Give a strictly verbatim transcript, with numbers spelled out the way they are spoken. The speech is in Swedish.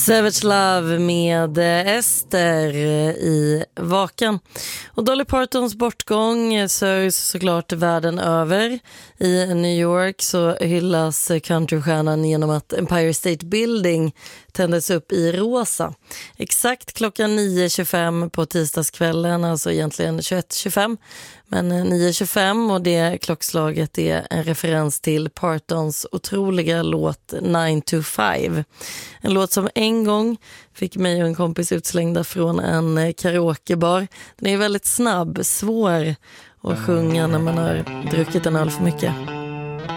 Savage Love med Ester i Vaken. Och Dolly Partons bortgång sörjs såklart världen över. I New York så hyllas countrystjärnan genom att Empire State Building tändes upp i rosa. Exakt klockan nio tjugofem på tisdagskvällen, alltså egentligen tjugoett tjugofem. Men nio tjugofem, och det klockslaget är en referens till Partons otroliga låt nine to five. En låt som en gång fick mig och en kompis utslängda från en karaokebar. Den är väldigt snabb, svår att sjunga när man har druckit en öl för mycket.